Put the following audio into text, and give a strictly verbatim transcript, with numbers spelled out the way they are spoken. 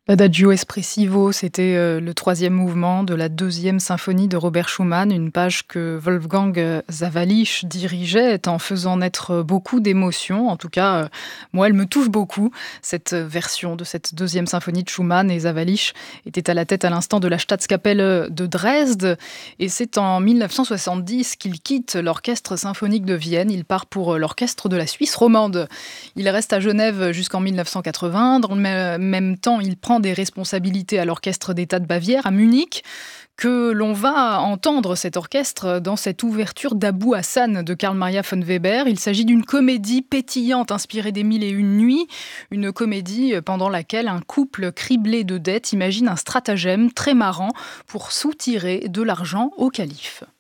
L'Adagio espressivo, c'était, heu, le troisième mouvement de la deuxième symphonie de Robert Schumann, une page que Wolfgang, heu, Sawallisch dirigeait en faisant naître, heu, beaucoup d'émotions. En tout cas, heu, moi, elle me touche beaucoup, cette, heu, version de cette deuxième symphonie de Schumann, et Sawallisch était à la tête à l'instant de la Staatskapelle, heu, de Dresde, et c'est en mille neuf cent soixante-dix qu'il quitte l'Orchestre symphonique de Vienne. Il part pour, heu, l'Orchestre de la Suisse romande. Il reste à Genève jusqu'en mille neuf cent quatre-vingts. Dans le mê même temps, il prend des responsabilités à l'Orchestre d'État de Bavière, à Munich, que l'on va entendre cet orchestre dans cette ouverture d'Abou Hassan de Karl Maria von Weber. Il s'agit d'une comédie pétillante inspirée des Mille et une nuits, une comédie pendant laquelle un couple criblé de dettes imagine un stratagème très marrant pour soutirer de l'argent au calife.